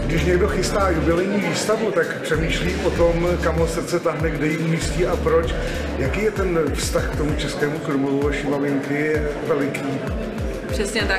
Když někdo chystá jubilejní výstavu, tak přemýšlí o tom, kam ho srdce tahne, kde ji umístí a proč. Jaký je ten vztah k tomu Českému Krumlovu vaší maminky? Je veliký? Přesně tak.